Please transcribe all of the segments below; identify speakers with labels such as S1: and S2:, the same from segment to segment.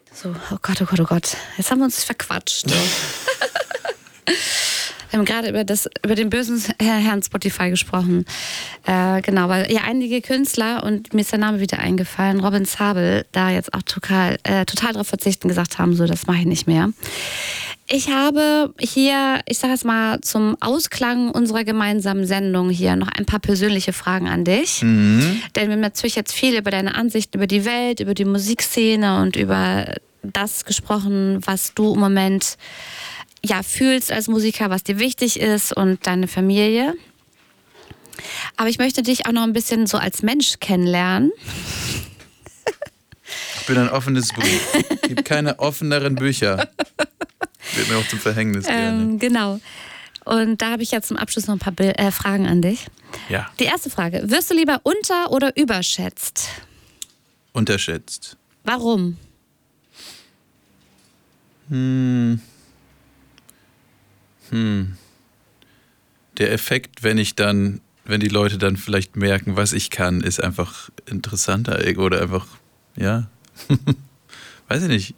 S1: So, oh Gott, oh Gott, oh Gott. Jetzt haben wir uns verquatscht. Wir haben gerade über den bösen Herrn Spotify gesprochen. Genau, weil ja einige Künstler, und mir ist der Name wieder eingefallen, Robin Zabel, da jetzt auch total darauf verzichten gesagt haben, so, das mache ich nicht mehr. Ich habe hier, ich sage jetzt mal, zum Ausklang unserer gemeinsamen Sendung hier noch ein paar persönliche Fragen an dich. Mhm. Denn wir haben natürlich jetzt viel über deine Ansichten über die Welt, über die Musikszene und über das gesprochen, was du im Moment ja fühlst als Musiker, was dir wichtig ist und deine Familie. Aber ich möchte dich auch noch ein bisschen so als Mensch kennenlernen.
S2: Ich bin ein offenes Buch. Es gibt keine offeneren Bücher. Wird mir auch zum Verhängnis gerne.
S1: Genau. Und da habe ich jetzt zum Abschluss noch ein paar Fragen an dich.
S2: Ja.
S1: Die erste Frage. Wirst du lieber unter- oder überschätzt?
S2: Unterschätzt.
S1: Warum?
S2: Der Effekt, wenn die Leute dann vielleicht merken, was ich kann, ist einfach interessanter oder einfach, ja, weiß ich nicht.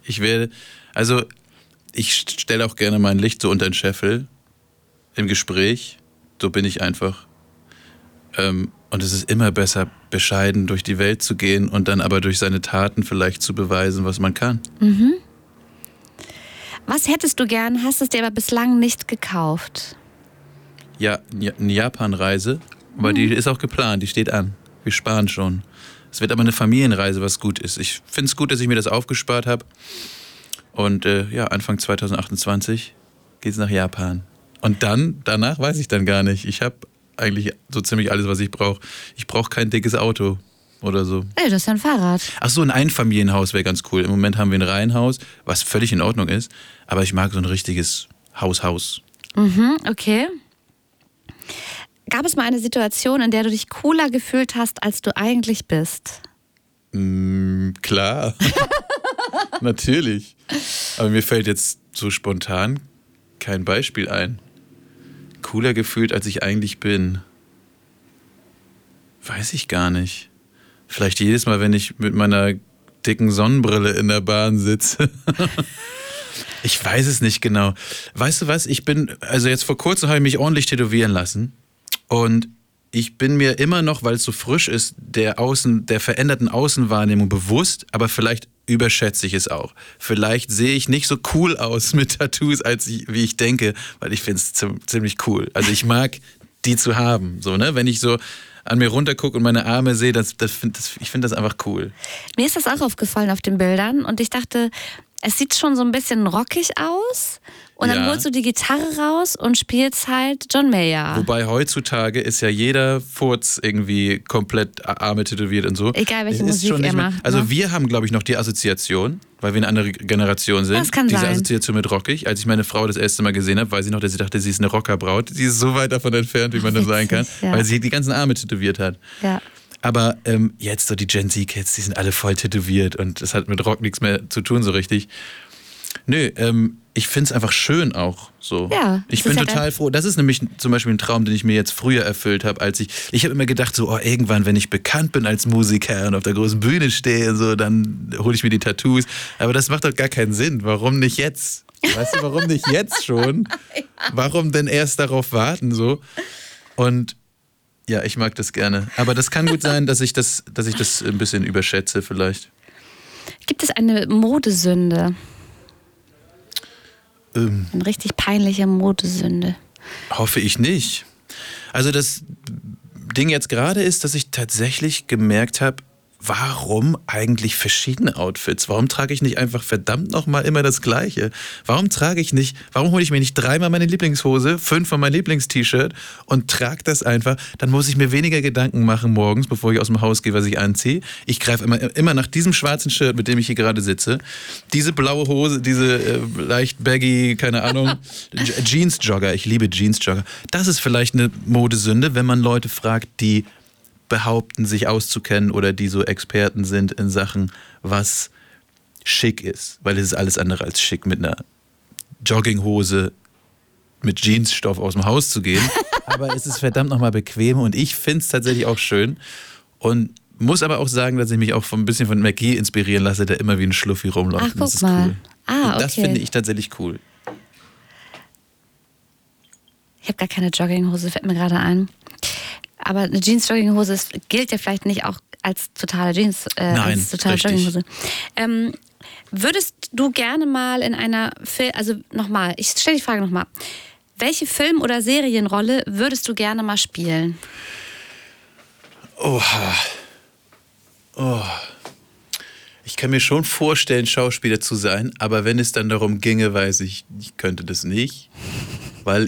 S2: Ich stelle auch gerne mein Licht so unter den Scheffel im Gespräch. So bin ich einfach. Und es ist immer besser, bescheiden durch die Welt zu gehen und dann aber durch seine Taten vielleicht zu beweisen, was man kann.
S1: Mhm. Was hättest du gern, hast es dir aber bislang nicht gekauft?
S2: Ja, eine Japan-Reise, aber die ist auch geplant, die steht an. Wir sparen schon. Es wird aber eine Familienreise, was gut ist. Ich finde es gut, dass ich mir das aufgespart habe. Und Anfang 2028 geht's nach Japan. Und danach weiß ich dann gar nicht. Ich habe eigentlich so ziemlich alles, was ich brauche. Ich brauche kein dickes Auto oder so.
S1: Ey, das ist ja ein Fahrrad.
S2: Ach so, ein Einfamilienhaus wäre ganz cool. Im Moment haben wir ein Reihenhaus, was völlig in Ordnung ist. Aber ich mag so ein richtiges Haus.
S1: Mhm, okay. Gab es mal eine Situation, in der du dich cooler gefühlt hast, als du eigentlich bist?
S2: Klar. Natürlich. Aber mir fällt jetzt so spontan kein Beispiel ein. Cooler gefühlt, als ich eigentlich bin. Weiß ich gar nicht. Vielleicht jedes Mal, wenn ich mit meiner dicken Sonnenbrille in der Bahn sitze. Ich weiß es nicht genau. Weißt du was? Jetzt vor kurzem habe ich mich ordentlich tätowieren lassen. Und ich bin mir immer noch, weil es so frisch ist, der veränderten Außenwahrnehmung bewusst, aber vielleicht überschätze ich es auch. Vielleicht sehe ich nicht so cool aus mit Tattoos, wie ich denke, weil ich finde es ziemlich cool. Also ich mag die zu haben, so, ne? Wenn ich so an mir runtergucke und meine Arme sehe, ich finde das einfach cool.
S1: Mir ist das auch aufgefallen auf den Bildern und ich dachte, es sieht schon so ein bisschen rockig aus. Und dann holst du die Gitarre raus und spielst halt John Mayer.
S2: Wobei heutzutage ist ja jeder Furz irgendwie komplett Arme tätowiert und so.
S1: Egal welche Musik er macht.
S2: Also wir haben, glaube ich, noch die Assoziation, weil wir eine andere Generation sind.
S1: Das kann
S2: Diese
S1: sein.
S2: Assoziation mit rockig. Als ich meine Frau das erste Mal gesehen habe, weiß ich noch, dass sie dachte, sie ist eine Rockerbraut. Sie ist so weit davon entfernt, wie man das sein kann, weil sie die ganzen Arme tätowiert hat.
S1: Ja.
S2: Aber jetzt so die Gen Z-Kids, die sind alle voll tätowiert und das hat mit Rock nichts mehr zu tun so richtig. Nö, ich finde es einfach schön auch so.
S1: Ja,
S2: ich bin total froh. Das ist nämlich zum Beispiel ein Traum, den ich mir jetzt früher erfüllt habe, als ich habe immer gedacht, so, irgendwann, wenn ich bekannt bin als Musiker und auf der großen Bühne stehe, so, dann hole ich mir die Tattoos. Aber das macht doch gar keinen Sinn. Warum nicht jetzt? Weißt du, warum nicht jetzt schon? Warum denn erst darauf warten, so? Und ja, ich mag das gerne. Aber das kann gut sein, dass ich das ein bisschen überschätze vielleicht.
S1: Gibt es eine Modesünde? Eine richtig peinliche Modesünde.
S2: Hoffe ich nicht. Also das Ding jetzt gerade ist, dass ich tatsächlich gemerkt habe, warum eigentlich verschiedene Outfits? Warum trage ich nicht einfach verdammt nochmal immer das Gleiche? Warum hole ich mir nicht 3-mal meine Lieblingshose, 5-mal mein Lieblingst-T-Shirt und trage das einfach? Dann muss ich mir weniger Gedanken machen morgens, bevor ich aus dem Haus gehe, was ich anziehe. Ich greife immer nach diesem schwarzen Shirt, mit dem ich hier gerade sitze. Diese blaue Hose, diese leicht baggy, keine Ahnung, Jeans-Jogger. Ich liebe Jeans-Jogger. Das ist vielleicht eine Modesünde, wenn man Leute fragt, die behaupten, sich auszukennen oder die so Experten sind in Sachen, was schick ist. Weil es ist alles andere als schick, mit einer Jogginghose mit Jeansstoff aus dem Haus zu gehen. Aber es ist verdammt nochmal bequem und ich finde es tatsächlich auch schön. Und Muss aber auch sagen, dass ich mich auch ein bisschen von McGee inspirieren lasse, der immer wie ein Schluffi rumläuft.
S1: Ach, guck mal.
S2: Cool.
S1: Okay.
S2: Das finde ich tatsächlich cool.
S1: Ich habe gar keine Jogginghose, fällt mir gerade ein. Aber eine Jeans-Jogginghose gilt ja vielleicht nicht auch als totale Jeans,
S2: Nein,
S1: als totale
S2: richtig.
S1: Jogginghose. Würdest du gerne mal in einer ich stelle die Frage nochmal. Welche Film- oder Serienrolle würdest du gerne mal spielen?
S2: Oha. Oh. Ich kann mir schon vorstellen, Schauspieler zu sein, aber wenn es dann darum ginge, weiß ich könnte das nicht, weil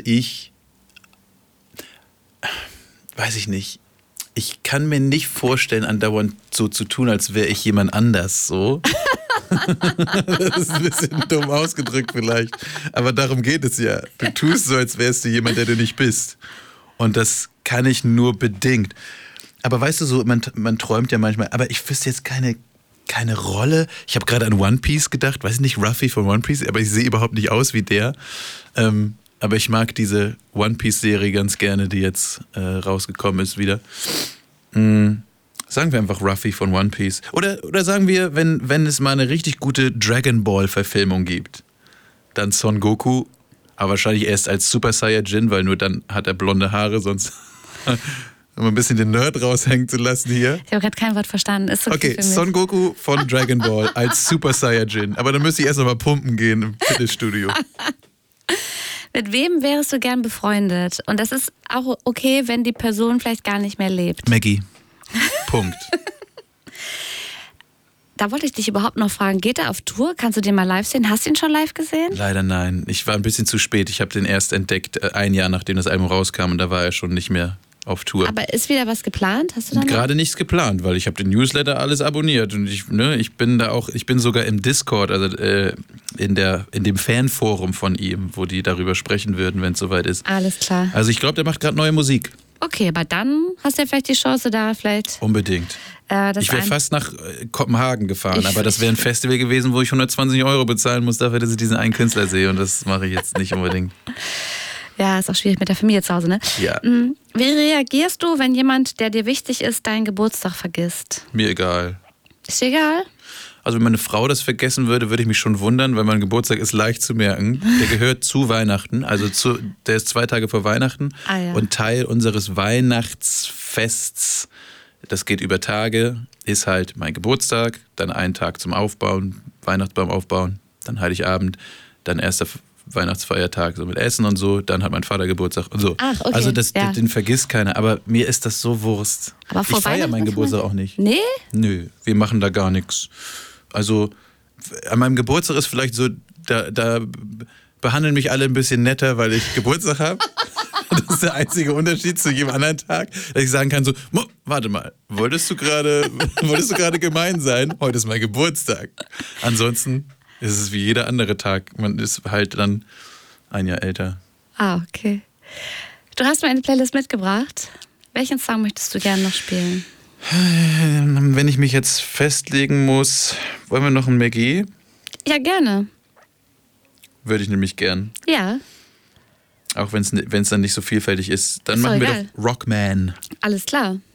S2: weiß ich nicht. Ich kann mir nicht vorstellen, andauernd so zu tun, als wäre ich jemand anders, so. Das ist ein bisschen dumm ausgedrückt vielleicht, aber darum geht es ja. Du tust so, als wärst du jemand, der du nicht bist. Und das kann ich nur bedingt. Aber weißt du, so man träumt ja manchmal, aber ich wüsste jetzt keine Rolle. Ich habe gerade an One Piece gedacht, weiß ich nicht, Ruffy von One Piece, aber ich sehe überhaupt nicht aus wie der. Aber ich mag diese One Piece-Serie ganz gerne, die jetzt rausgekommen ist wieder. Sagen wir einfach Ruffy von One Piece. Oder sagen wir, wenn es mal eine richtig gute Dragon Ball-Verfilmung gibt, dann Son Goku, aber wahrscheinlich erst als Super Saiyajin, weil nur dann hat er blonde Haare, sonst um ein bisschen den Nerd raushängen zu lassen hier.
S1: Ich habe gerade kein Wort verstanden. Ist okay für mich.
S2: Son Goku von Dragon Ball als Super Saiyajin. Aber dann müsste ich erst noch mal pumpen gehen im Fitnessstudio.
S1: Mit wem wärst du gern befreundet? Und das ist auch okay, wenn die Person vielleicht gar nicht mehr lebt.
S2: Maggie. Punkt.
S1: Da wollte ich dich überhaupt noch fragen, geht er auf Tour? Kannst du den mal live sehen? Hast du ihn schon live gesehen?
S2: Leider nein. Ich war ein bisschen zu spät. Ich habe den erst entdeckt, ein Jahr nachdem das Album rauskam, und da war er schon nicht mehr auf Tour.
S1: Aber ist wieder was geplant? Hast du
S2: Gerade nichts geplant, weil ich habe den Newsletter alles abonniert und ich bin sogar im Discord, also in dem Fanforum von ihm, wo die darüber sprechen würden, wenn es soweit ist.
S1: Alles klar.
S2: Also ich glaube, der macht gerade neue Musik.
S1: Okay, aber dann hast du ja vielleicht die Chance da vielleicht.
S2: Unbedingt. Ich wäre fast nach Kopenhagen gefahren, aber das wäre ein Festival gewesen, wo ich 120 € bezahlen muss dafür, dass ich diesen einen Künstler sehe, und das mache ich jetzt nicht unbedingt.
S1: Ja, ist auch schwierig mit der Familie zu Hause, ne?
S2: Ja.
S1: Wie reagierst du, wenn jemand, der dir wichtig ist, deinen Geburtstag vergisst?
S2: Mir egal.
S1: Ist dir egal?
S2: Also wenn meine Frau das vergessen würde, würde ich mich schon wundern, weil mein Geburtstag ist leicht zu merken. Der gehört zu Weihnachten, der ist 2 Tage vor Weihnachten.
S1: Ja.
S2: Und Teil unseres Weihnachtsfests, das geht über Tage, ist halt mein Geburtstag, dann einen Tag zum Aufbauen, Weihnachtsbaum aufbauen, dann Heiligabend, dann erster Weihnachtsfeiertag, so mit Essen und so, dann hat mein Vater Geburtstag und so.
S1: Ach, okay.
S2: Also
S1: ja.
S2: den vergisst keiner, aber mir ist das so Wurst.
S1: Aber vor
S2: ich feiere meinen Geburtstag auch nicht.
S1: Nee?
S2: Nö, wir machen da gar nichts. Also an meinem Geburtstag ist vielleicht so, da behandeln mich alle ein bisschen netter, weil ich Geburtstag habe. Das ist der einzige Unterschied zu jedem anderen Tag, dass ich sagen kann so, warte mal, wolltest du gerade gemein sein? Heute ist mein Geburtstag. Ansonsten ist es wie jeder andere Tag. Man ist halt dann ein Jahr älter.
S1: Ah, okay. Du hast mir eine Playlist mitgebracht. Welchen Song möchtest du gerne noch spielen?
S2: Wenn ich mich jetzt festlegen muss, wollen wir noch einen Maggie?
S1: Ja, gerne.
S2: Würde ich nämlich gern.
S1: Ja.
S2: Auch wenn es dann nicht so vielfältig ist. Dann
S1: Ist doch
S2: machen wir
S1: egal.
S2: doch Rockman.
S1: Alles klar.